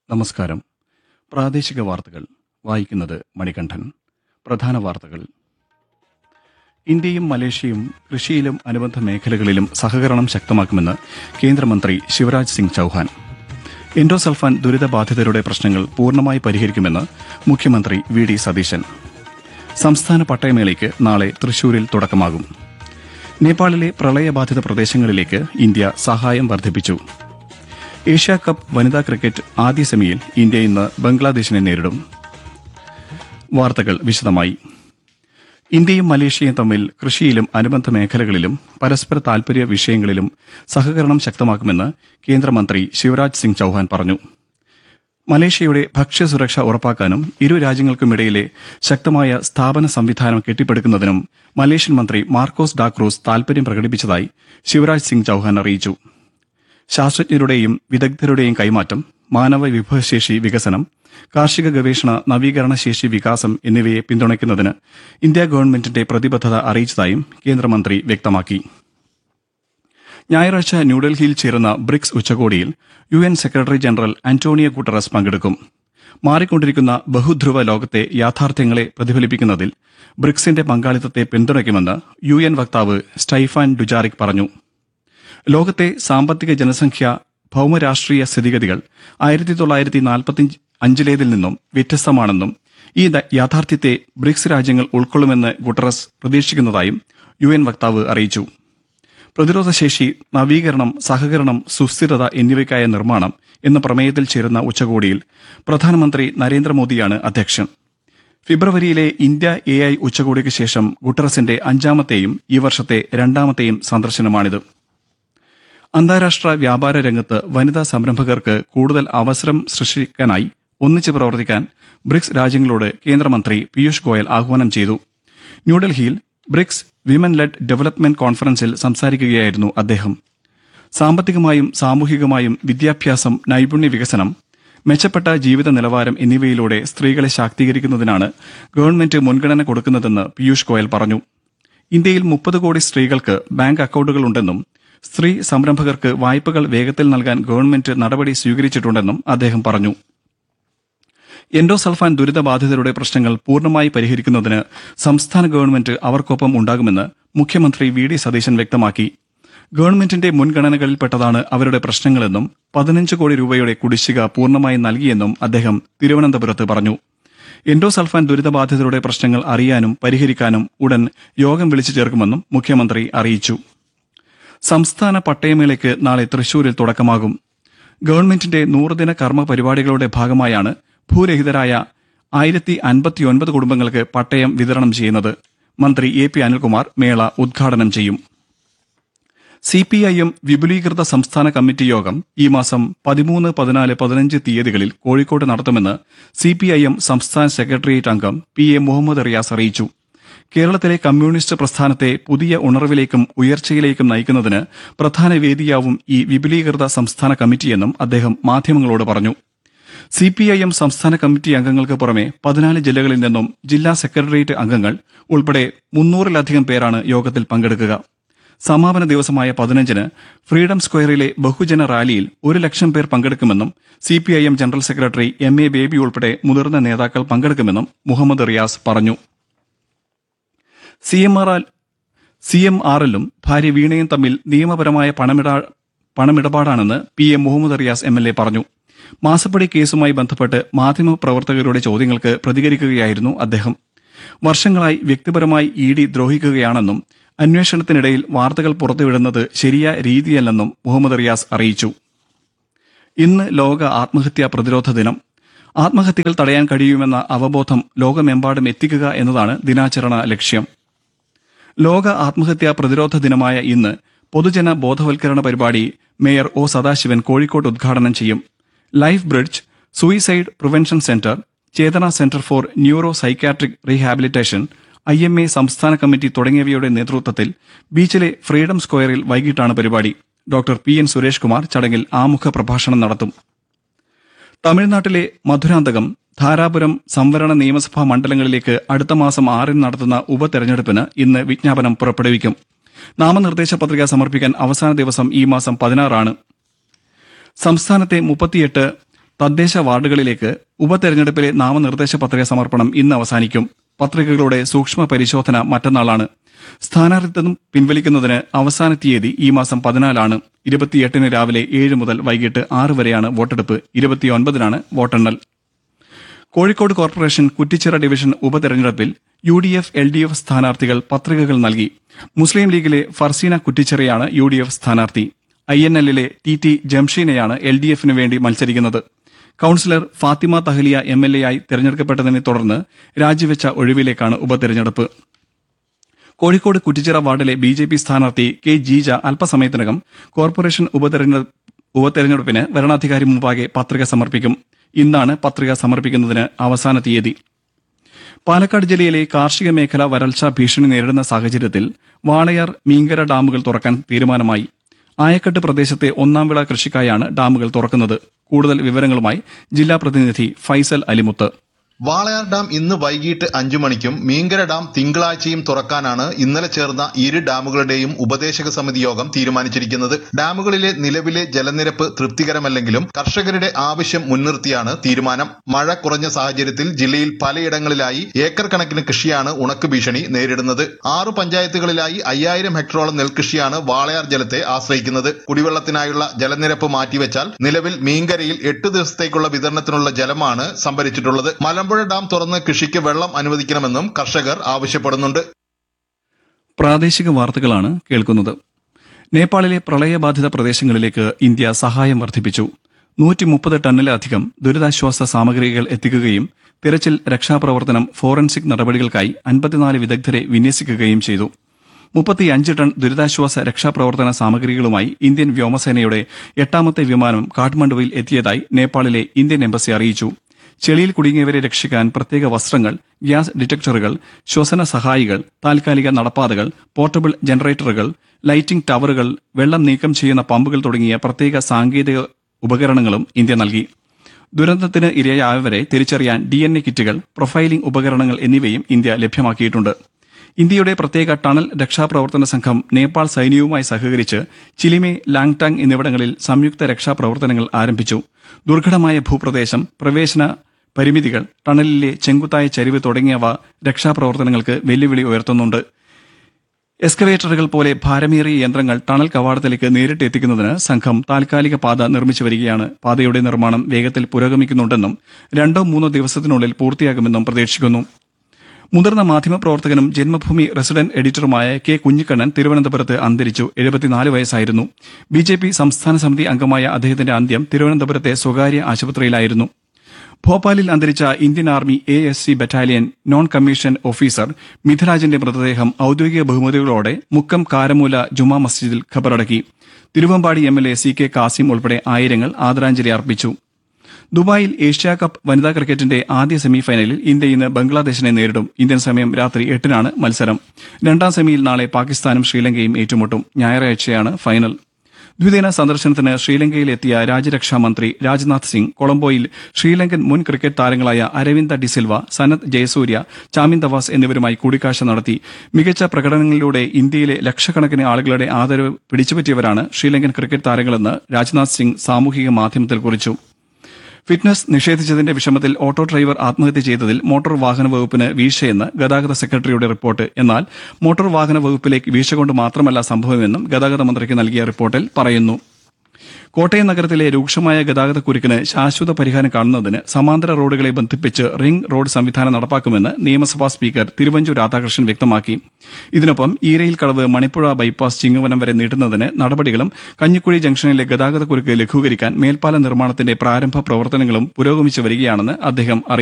നമസ്കാരം. പ്രാദേശിക വാർത്തകൾ വായിക്കുന്നത് മണികണ്ഠൻ. പ്രധാന വാർത്തകൾ. ഇന്ത്യയും മലേഷ്യയും കൃഷിയിലും അനുബന്ധ മേഖലകളിലും സഹകരണം ശക്തമാക്കുമെന്ന് കേന്ദ്രമന്ത്രി ശിവരാജ് സിംഗ് ചൌഹാൻ. എൻഡോസൾഫാൻ ദുരിതബാധിതരുടെ പ്രശ്നങ്ങൾ പൂർണ്ണമായി പരിഹരിക്കുമെന്ന് മുഖ്യമന്ത്രി വി ഡി സതീശൻ. സംസ്ഥാന പട്ടയമേളയ്ക്ക് നാളെ തൃശൂരിൽ തുടക്കമാകും. നേപ്പാളിലെ പ്രളയബാധിത പ്രദേശങ്ങളിലേക്ക് ഇന്ത്യ സഹായം വർദ്ധിപ്പിച്ചു. ഏഷ്യാകപ്പ് വനിതാ ക്രിക്കറ്റ് ആദ്യ സെമിയിൽ ഇന്ത്യ ഇന്ന് ബംഗ്ലാദേശിനെ നേരിടും. വാർത്തകൾ വിശദമായി. ഇന്ത്യയും മലേഷ്യയും തമ്മിൽ കൃഷിയിലും അനുബന്ധ മേഖലകളിലും പരസ്പര താൽപര്യ വിഷയങ്ങളിലും സഹകരണം ശക്തമാക്കുമെന്ന് കേന്ദ്രമന്ത്രി ശിവരാജ് സിംഗ് ചൌഹാൻ പറഞ്ഞു. മലേഷ്യയുടെ ഭക്ഷ്യസുരക്ഷ ഉറപ്പാക്കാനും ഇരു രാജ്യങ്ങൾക്കുമിടയിലെ ശക്തമായ സ്ഥാപന സംവിധാനം കെട്ടിപ്പടുക്കുന്നതിനും മലേഷ്യൻ മന്ത്രി മാർക്കോസ് ഡാക്രൂസ് താൽപര്യം പ്രകടിപ്പിച്ചതായി ശിവരാജ് സിംഗ് ചൌഹാൻ അറിയിച്ചു. ശാസ്ത്രജ്ഞരുടെയും വിദഗ്ധരുടെയും കൈമാറ്റം, മാനവ വിഭവശേഷി വികസനം, കാർഷിക ഗവേഷണ നവീകരണ ശേഷി വികാസം എന്നിവയെ പിന്തുണയ്ക്കുന്നതിന് ഇന്ത്യ ഗവൺമെന്റിന്റെ പ്രതിബദ്ധത അറിയിച്ചതായും കേന്ദ്രമന്ത്രി വ്യക്തമാക്കി. ഞായറാഴ്ച ന്യൂഡൽഹിയിൽ ചേരുന്ന ബ്രിക്സ് ഉച്ചകോടിയിൽ UN secretary general Antonio Guterres പങ്കെടുക്കും. മാറിക്കൊണ്ടിരിക്കുന്ന ബഹുധ്രുവ ലോകത്തെ യാഥാർത്ഥ്യങ്ങളെ പ്രതിഫലിപ്പിക്കുന്നതിൽ ബ്രിക്സിന്റെ പങ്കാളിത്തത്തെ പിന്തുണയ്ക്കുമെന്ന് UN വക്താവ് സ്റ്റൈഫാൻ ഡുജാറിക് പറഞ്ഞു. ലോകത്തെ സാമ്പത്തിക ജനസംഖ്യ ഭൌമരാഷ്ട്രീയ സ്ഥിതിഗതികൾ 1945 നിന്നും വ്യത്യസ്തമാണെന്നും ഈ യാഥാർത്ഥ്യത്തെ ബ്രിക്സ് രാജ്യങ്ങൾ ഉൾക്കൊള്ളുമെന്ന് ഗുട്ടറസ് പ്രതീക്ഷിക്കുന്നതായും UN വക്താവ് അറിയിച്ചു. പ്രതിരോധശേഷി, നവീകരണം, സഹകരണം, സുസ്ഥിരത എന്നിവയ്ക്കായ നിർമ്മാണം എന്ന പ്രമേയത്തിൽ ചേരുന്ന ഉച്ചകോടിയിൽ പ്രധാനമന്ത്രി നരേന്ദ്രമോദിയാണ് അധ്യക്ഷൻ. ഫെബ്രുവരിയിലെ ഇന്ത്യ AI ഉച്ചകോടിക്ക് ശേഷം ഗുട്ടറസിന്റെ 5ാമത്തെയും ഈ വർഷത്തെ 2ാമത്തെയും സന്ദർശനമാണിത്. അന്താരാഷ്ട്ര വ്യാപാര രംഗത്ത് വനിതാ സംരംഭകർക്ക് കൂടുതൽ അവസരം സൃഷ്ടിക്കാനായി ഒന്നിച്ച് പ്രവർത്തിക്കാൻ ബ്രിക്സ് രാജ്യങ്ങളോട് കേന്ദ്രമന്ത്രി പീയൂഷ് ഗോയൽ ആഹ്വാനം ചെയ്തു. ന്യൂഡൽഹിയിൽ ബ്രിക്സ് വിമൻ ലെഡ് ഡെവലപ്മെന്റ് കോൺഫറൻസിൽ സംസാരിക്കുകയായിരുന്നു അദ്ദേഹം. സാമ്പത്തികമായും സാമൂഹികമായും വിദ്യാഭ്യാസം, നൈപുണ്യ വികസനം, മെച്ചപ്പെട്ട ജീവിത നിലവാരം എന്നിവയിലൂടെ സ്ത്രീകളെ ശാക്തീകരിക്കുന്നതിനാണ് ഗവൺമെന്റ് മുൻഗണന കൊടുക്കുന്നതെന്ന് പീയൂഷ് ഗോയൽ പറഞ്ഞു. ഇന്ത്യയിൽ 30 കോടി സ്ത്രീകൾക്ക് ബാങ്ക് അക്കൌണ്ടുകളുണ്ടെന്നും സ്ത്രീ സംരംഭകർക്ക് വായ്പകൾ വേഗത്തിൽ നൽകാൻ ഗവൺമെന്റ് നടപടി സ്വീകരിച്ചിട്ടുണ്ടെന്നും അദ്ദേഹം പറഞ്ഞു. എൻഡോസൾഫാൻ ദുരിതബാധിതരുടെ പ്രശ്നങ്ങൾ പൂർണ്ണമായി പരിഹരിക്കുന്നതിന് സംസ്ഥാന ഗവൺമെന്റ് അവർക്കൊപ്പം ഉണ്ടാകുമെന്ന് മുഖ്യമന്ത്രി വി ഡി സതീശൻ വ്യക്തമാക്കി. ഗവൺമെന്റിന്റെ മുൻഗണനകളിൽപ്പെട്ടതാണ് അവരുടെ പ്രശ്നങ്ങളെന്നും 15 കോടി രൂപയുടെ കുടിശ്ശിക പൂർണ്ണമായി നൽകിയെന്നും അദ്ദേഹം തിരുവനന്തപുരത്ത് പറഞ്ഞു. എൻഡോസൾഫാൻ ദുരിതബാധിതരുടെ പ്രശ്നങ്ങൾ അറിയാനും പരിഹരിക്കാനും ഉടൻ യോഗം വിളിച്ചു ചേർക്കുമെന്നും മുഖ്യമന്ത്രി അറിയിച്ചു. സംസ്ഥാന പട്ടയമേളയ്ക്ക് നാളെ തൃശൂരിൽ തുടക്കമാകും. ഗവൺമെന്റിന്റെ 100 ദിന കർമ്മ പരിപാടികളുടെ ഭാഗമായാണ് ഭൂരഹിതരായ 1059 കുടുംബങ്ങൾക്ക് പട്ടയം വിതരണം ചെയ്യുന്നത്. മന്ത്രി AP അനിൽകുമാർ മേള ഉദ്ഘാടനം ചെയ്യും. CPIM വിപുലീകൃത സംസ്ഥാന കമ്മിറ്റി യോഗം ഈ മാസം 13, 14, 15 തീയതികളിൽ കോഴിക്കോട് നടത്തുമെന്ന് CPIM സംസ്ഥാന സെക്രട്ടേറിയറ്റ് അംഗം PA മുഹമ്മദ് റിയാസ് അറിയിച്ചു. കേരളത്തിലെ കമ്മ്യൂണിസ്റ്റ് പ്രസ്ഥാനത്തെ പുതിയ ഉണർവിലേക്കും ഉയർച്ചയിലേക്കും നയിക്കുന്നതിന് പ്രധാന വേദിയാവും ഈ വിപുലീകൃത സംസ്ഥാന കമ്മിറ്റിയെന്നും അദ്ദേഹം മാധ്യമങ്ങളോട് പറഞ്ഞു. CPIM സംസ്ഥാന കമ്മിറ്റി അംഗങ്ങൾക്ക് പുറമെ 14 ജില്ലകളിൽ നിന്നും ജില്ലാ സെക്രട്ടേറിയറ്റ് അംഗങ്ങൾ ഉൾപ്പെടെ 300-ലധികം പേരാണ് യോഗത്തിൽ പങ്കെടുക്കുക. സമാപന ദിവസമായ 15-ന് ഫ്രീഡം സ്ക്വയറിലെ ബഹുജന റാലിയിൽ 1 ലക്ഷം പേർ പങ്കെടുക്കുമെന്നും CPIM general secretary MA baby ഉൾപ്പെടെ മുതിർന്ന നേതാക്കൾ പങ്കെടുക്കുമെന്നും മുഹമ്മദ് റിയാസ് പറഞ്ഞു. CMRLും ഭാര്യ വീണയും തമ്മിൽ നിയമപരമായ പണമിടപാടാണെന്ന് PA മുഹമ്മദ് റിയാസ് MLA പറഞ്ഞു. മാസപ്പടി കേസുമായി ബന്ധപ്പെട്ട് മാധ്യമപ്രവർത്തകരുടെ ചോദ്യങ്ങൾക്ക് പ്രതികരിക്കുകയായിരുന്നു അദ്ദേഹം. വർഷങ്ങളായി വ്യക്തിപരമായി ED ദ്രോഹിക്കുകയാണെന്നും അന്വേഷണത്തിനിടയിൽ വാർത്തകൾ പുറത്തുവിടുന്നത് ശരിയായ രീതിയല്ലെന്നും മുഹമ്മദ് റിയാസ് അറിയിച്ചു. ഇന്ന് ലോക ആത്മഹത്യാ പ്രതിരോധ ദിനം. ആത്മഹത്യകൾ തടയാൻ കഴിയുമെന്ന അവബോധം ലോകമെമ്പാടും എത്തിക്കുക എന്നതാണ് ദിനാചരണ ലക്ഷ്യം. ലോക ആത്മഹത്യാ പ്രതിരോധ ദിനമായ ഇന്ന് പൊതുജന ബോധവൽക്കരണ പരിപാടി മേയർ O സദാശിവൻ കോഴിക്കോട് ഉദ്ഘാടനം ചെയ്യും. Life bridge, suicide prevention centre, Chetana centre for neuro psychiatric rehabilitation, IMA സംസ്ഥാന കമ്മിറ്റി തുടങ്ങിയവയുടെ നേതൃത്വത്തിൽ ബീച്ചിലെ ഫ്രീഡം സ്ക്വയറിൽ വൈകിട്ടാണ് പരിപാടി. ഡോക്ടർ PN സുരേഷ് കുമാർ ചടങ്ങിൽ ആമുഖ പ്രഭാഷണം നടത്തും. തമിഴ്നാട്ടിലെ മധുരാന്തകം, ധാരാപുരം സംവരണ നിയമസഭാ മണ്ഡലങ്ങളിലേക്ക് അടുത്ത മാസം 6-ന് നടത്തുന്ന ഉപതെരഞ്ഞെടുപ്പിന് ഇന്ന് വിജ്ഞാപനം പുറപ്പെടുവിക്കും. നാമനിർദ്ദേശ പത്രിക സമർപ്പിക്കാൻ അവസാന ദിവസം ഈ മാസം 16 ആണ്. സംസ്ഥാനത്തെ 38 തദ്ദേശ വാർഡുകളിലേക്ക് ഉപതെരഞ്ഞെടുപ്പിലെ നാമനിർദ്ദേശ പത്രിക സമർപ്പണം ഇന്ന് അവസാനിക്കും. പത്രികകളുടെ സൂക്ഷ്മ പരിശോധന മറ്റന്നാളാണ്. സ്ഥാനാർത്ഥിത്വം പിൻവലിക്കുന്നതിന് അവസാന തീയതി ഈ മാസം 14 28 രാവിലെ 7 മുതൽ വൈകിട്ട് 6 വരെയാണ് വോട്ടെടുപ്പ്. 29 വോട്ടെണ്ണൽ. കോഴിക്കോട് കോർപ്പറേഷൻ കുറ്റിച്ചിറ ഡിവിഷൻ ഉപതെരഞ്ഞെടുപ്പിൽ UDF LDF സ്ഥാനാർത്ഥികൾ പത്രികകൾ നൽകി. മുസ്ലിം ലീഗിലെ ഫർസീന കുറ്റിച്ചിറയാണ് UDF സ്ഥാനാർത്ഥി. INL-ലെ TT ജംഷീനെയാണ് LDF-ന് വേണ്ടി മത്സരിക്കുന്നത്. കൌൺസിലർ ഫാത്തിമ തഹലിയ MLA ആയി തെരഞ്ഞെടുക്കപ്പെട്ടതിനെ തുടർന്ന് രാജിവെച്ച ഒഴിവിലേക്കാണ് ഉപതെരഞ്ഞെടുപ്പ്. കോഴിക്കോട് കുറ്റിച്ചിറ വാർഡിലെ BJP സ്ഥാനാർത്ഥി K ജീജ അല്പസമയത്തിനകം കോർപ്പറേഷൻ ഉപതെരഞ്ഞെടുപ്പിന് വരണാധികാരി മുമ്പാകെ പത്രിക സമർപ്പിക്കും. ഇന്നാണ് പത്രിക സമർപ്പിക്കുന്നതിന് അവസാന തീയതി. പാലക്കാട് ജില്ലയിലെ കാർഷിക മേഖല വരൾച്ചാ ഭീഷണി നേരിടുന്ന സാഹചര്യത്തിൽ വാളയാർ, മീങ്കര ഡാമുകൾ തുറക്കാൻ തീരുമാനമായി. ആയക്കെട്ട് പ്രദേശത്തെ ഒന്നാം വിള കൃഷിക്കായാണ് ഡാമുകൾ തുറക്കുന്നത്. കൂടുതൽ വിവരങ്ങളുമായി ജില്ലാ പ്രതിനിധി ഫൈസൽ അലിമുത്ത്. വാളയാർ ഡാം ഇന്ന് വൈകിട്ട് 5 മണിക്കും മീങ്കര ഡാം തിങ്കളാഴ്ചയും തുറക്കാനാണ് ഇന്നലെ ചേർന്ന ഇരു ഡാമുകളുടെയും ഉപദേശക സമിതി യോഗം തീരുമാനിച്ചിരിക്കുന്നത്. ഡാമുകളിലെ നിലവിലെ ജലനിരപ്പ് തൃപ്തികരമല്ലെങ്കിലും കർഷകരുടെ ആവശ്യം മുൻനിർത്തിയാണ് തീരുമാനം. മഴ കുറഞ്ഞ സാഹചര്യത്തിൽ ജില്ലയിൽ പലയിടങ്ങളിലായി ഏക്കർ കണക്കിന് കൃഷിയാണ് ഉണക്ക് ഭീഷണി നേരിടുന്നത്. 6 പഞ്ചായത്തുകളിലായി 5000 ഹെക്ടറോളം നെൽകൃഷിയാണ് വാളയാർ ജലത്തെ ആശ്രയിക്കുന്നത്. കുടിവെള്ളത്തിനായുള്ള ജലനിരപ്പ് മാറ്റിവെച്ചാൽ നിലവിൽ മീങ്കരയിൽ 8 ദിവസത്തേക്കുള്ള വിതരണത്തിനുള്ള ജലമാണ് സംഭരിച്ചിട്ടുള്ളത്. മലമ്പുഴ ഡാം തുറന്ന് കൃഷിക്ക് വെള്ളം അനുവദിക്കണമെന്നും കർഷകർ ആവശ്യപ്പെടുന്നുണ്ട്. പ്രാദേശിക വാർത്തകളാണ് കേൾക്കുന്നത്. നേപ്പാളിലെ പ്രളയബാധിത പ്രദേശങ്ങളിലേക്ക് ഇന്ത്യ സഹായം വർദ്ധിപ്പിച്ചു. 130 ടണ്ണിലധികം ദുരിതാശ്വാസ സാമഗ്രികൾ എത്തിക്കുകയും തിരച്ചിൽ, രക്ഷാപ്രവർത്തനം, ഫോറൻസിക് നടപടികൾക്കായി 54 വിദഗ്ധരെ വിന്യസിക്കുകയും ചെയ്തു. 35 ടൺ ദുരിതാശ്വാസ രക്ഷാപ്രവർത്തന സാമഗ്രികളുമായി ഇന്ത്യൻ വ്യോമസേനയുടെ 8ാമത്തെ വിമാനം കാഠ്മണ്ഡുവിൽ എത്തിയതായി നേപ്പാളിലെ ഇന്ത്യൻ എംബസി അറിയിച്ചു. ചെളിയിൽ കുടുങ്ങിയവരെ രക്ഷിക്കാൻ പ്രത്യേക വസ്ത്രങ്ങൾ, ഗ്യാസ് ഡിറ്റക്ടറുകൾ, ശ്വസന സഹായികൾ, താൽക്കാലിക നടപ്പാതകൾ, പോർട്ടബിൾ ജനറേറ്ററുകൾ, ലൈറ്റിംഗ് ടവറുകൾ, വെള്ളം നീക്കം ചെയ്യുന്ന പമ്പുകൾ തുടങ്ങിയ പ്രത്യേക സാങ്കേതിക ഉപകരണങ്ങളും ഇന്ത്യ നൽകി. ദുരന്തത്തിന് ഇരയായവരെ തിരിച്ചറിയാൻ DNA കിറ്റുകൾ, പ്രൊഫൈലിംഗ് ഉപകരണങ്ങൾ എന്നിവയും ഇന്ത്യ ലഭ്യമാക്കിയിട്ടുണ്ട്. ഇന്ത്യയുടെ പ്രത്യേക ടണൽ രക്ഷാപ്രവർത്തന സംഘം നേപ്പാൾ സൈന്യവുമായി സഹകരിച്ച് ചിലിമെ, ലാങ്ടാങ് എന്നിവിടങ്ങളിൽ സംയുക്ത രക്ഷാപ്രവർത്തനങ്ങൾ ആരംഭിച്ചു. ദുർഘടമായ ഭൂപ്രദേശം, പ്രവേശന പരിമിതികൾ, ടണലിലെ ചെങ്കുത്തായ ചരിവ് തുടങ്ങിയവ രക്ഷാപ്രവർത്തനങ്ങൾക്ക് വെല്ലുവിളി ഉയർത്തുന്നുണ്ട്. എക്സ്കവേറ്ററുകൾ പോലെ ഭാരമേറിയ യന്ത്രങ്ങൾ ടണൽ കവാടത്തിലേക്ക് നേരിട്ട് എത്തിക്കുന്നതിന് സംഘം താൽക്കാലിക പാത നിർമ്മിച്ചു വരികയാണ്. പാതയുടെ നിർമ്മാണം വേഗത്തിൽ പുരോഗമിക്കുന്നുണ്ടെന്നും 2-3 ദിവസത്തിനുള്ളിൽ പൂർത്തിയാകുമെന്നും പ്രതീക്ഷിക്കുന്നു. മുതിർന്ന മാധ്യമപ്രവർത്തകനും ജന്മഭൂമി റെസിഡന്റ് എഡിറ്ററുമായ K കുഞ്ഞിക്കണ്ണൻ തിരുവനന്തപുരത്ത് അന്തരിച്ചു. 74 വയസ്സായിരുന്നു. BJP സംസ്ഥാന സമിതി അംഗമായ അദ്ദേഹത്തിന്റെ അന്ത്യം തിരുവനന്തപുരത്തെ സ്വകാര്യ ആശുപത്രിയിലായിരുന്നു. ഭോപ്പാലിൽ അന്തരിച്ച Indian army ASC battalion non commission officer മിഥിരാജിന്റെ മൃതദേഹം ഔദ്യോഗിക ബഹുമതികളോടെ മുക്കം കാരമൂല ജുമാ മസ്ജിദിൽ ഖബറടക്കി. തിരുവമ്പാടി MLA CK കാസിം ഉൾപ്പെടെ ആയിരങ്ങൾ ആദരാഞ്ജലി അർപ്പിച്ചു. ദുബായിൽ ഏഷ്യാകപ്പ് വനിതാ ക്രിക്കറ്റിന്റെ ആദ്യ സെമിഫൈനലിൽ ഇന്ത്യ ഇന്ന് ബംഗ്ലാദേശിനെ നേരിടും. ഇന്ത്യൻ സമയം രാത്രി 8-നാണ് മത്സരം. 2ാം സെമിയിൽ നാളെ പാകിസ്ഥാനും ശ്രീലങ്കയും ഏറ്റുമുട്ടും. ഞായറാഴ്ചയാണ് ഫൈനൽ. ദ്വിദിന സന്ദർശനത്തിന് ശ്രീലങ്കയിലെത്തിയ രാജ്യരക്ഷാമന്ത്രി രാജ്നാഥ് സിംഗ് കൊളംബോയിൽ ശ്രീലങ്കൻ മുൻ ക്രിക്കറ്റ് താരങ്ങളായ അരവിന്ദ ഡിസിൽവ, സനത് ജയസൂര്യ, ചാമിൻ തവാസ് എന്നിവരുമായി കൂടിക്കാഴ്ച നടത്തി. മികച്ച പ്രകടനങ്ങളിലൂടെ ഇന്ത്യയിലെ ലക്ഷക്കണക്കിന് ആളുകളുടെ ആദരവ് പിടിച്ചുപറ്റിയവരാണ് ശ്രീലങ്കൻ ക്രിക്കറ്റ് താരങ്ങളെന്ന് രാജ്നാഥ് സിംഗ് സാമൂഹിക മാധ്യമത്തിൽ കുറിച്ചു. ഫിറ്റ്നസ് നിഷേധിച്ചതിന്റെ വിഷമത്തിൽ ഓട്ടോ ഡ്രൈവർ ആത്മഹത്യ ചെയ്തതിൽ മോട്ടോർ വാഹന വകുപ്പിന് വീഴ്ചയെന്ന് ഗതാഗത സെക്രട്ടറിയുടെ റിപ്പോർട്ട്. എന്നാൽ മോട്ടോർ വാഹന വകുപ്പിലേക്ക് വീഴ്ച കൊണ്ട് മാത്രമല്ല സംഭവമെന്നും ഗതാഗത മന്ത്രിക്ക് നൽകിയ റിപ്പോർട്ടിൽ പറയുന്നു. കോട്ടയം നഗരത്തിലെ രൂക്ഷമായ ഗതാഗതക്കുരുക്കിന് ശാശ്വത പരിഹാരം കാണുന്നതിന് സമാന്തര റോഡുകളെ ബന്ധിപ്പിച്ച് റിംഗ് റോഡ് സംവിധാനം നടപ്പാക്കുമെന്ന് നിയമസഭാ സ്പീക്കർ തിരുവഞ്ചൂർ രാധാകൃഷ്ണൻ വ്യക്തമാക്കി. ഇതിനൊപ്പം ഈരയിൽക്കടവ് മണിപ്പുഴ ബൈപ്പാസ് ചിങ്ങവനം വരെ നീട്ടുന്നതിന് നടപടികളും കഞ്ഞിക്കുഴി ജംഗ്ഷനിലെ ഗതാഗതക്കുരുക്ക് ലഘൂകരിക്കാൻ മേൽപ്പാല നിർമ്മാണത്തിന്റെ പ്രാരംഭ പ്രവർത്തനങ്ങളും പുരോഗമിച്ചു വരികയാണെന്ന് അദ്ദേഹം അറിയിച്ചു.